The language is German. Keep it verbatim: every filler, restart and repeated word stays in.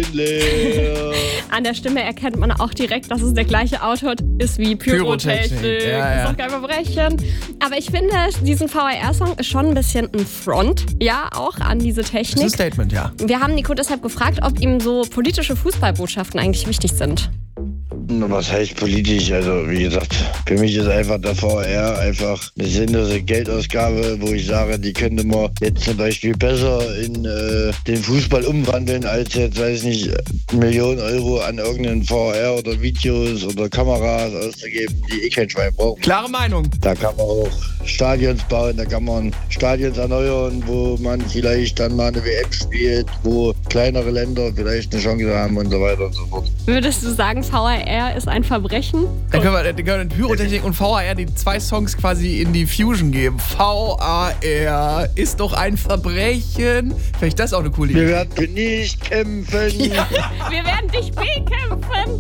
sind leer. An der Stimme erkennt man auch direkt, dass es der gleiche Autor ist wie Pyrotechnik. Pyrotechnik, ja, ja. Das ist doch kein Verbrechen. Aber ich finde, diesen V R R-Song ist schon ein bisschen ein Front, ja, auch an diese Das ist ein Technik. Statement, ja. Wir haben Nico deshalb gefragt, ob ihm so politische Fußballbotschaften eigentlich wichtig sind. Was heißt politisch? Also wie gesagt, für mich ist einfach der V R einfach eine sinnlose Geldausgabe, wo ich sage, die könnte man jetzt zum Beispiel besser in äh, den Fußball umwandeln, als jetzt, weiß nicht, Millionen Euro an irgendeinen V R oder Videos oder Kameras auszugeben, die eh kein Schwein braucht. Klare Meinung. Da kann man auch Stadions bauen, da kann man Stadions erneuern, wo man vielleicht dann mal eine W M spielt, wo kleinere Länder vielleicht eine Chance haben und so weiter und so fort. Würdest du sagen, V R R ist ein Verbrechen? Dann können wir, dann können wir Pyrotechnik und V A R die zwei Songs quasi in die Fusion geben. V A R ist doch ein Verbrechen. Vielleicht das auch eine coole Wir Idee. werden nicht kämpfen. Ja. Wir werden dich picken!